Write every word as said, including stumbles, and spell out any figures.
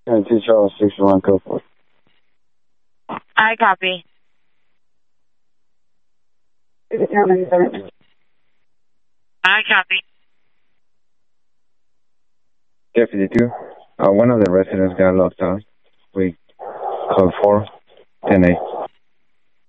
And two Charles six one code four. I copy. I copy. Deputy two. Uh, one of the residents got locked out. We code four ten A.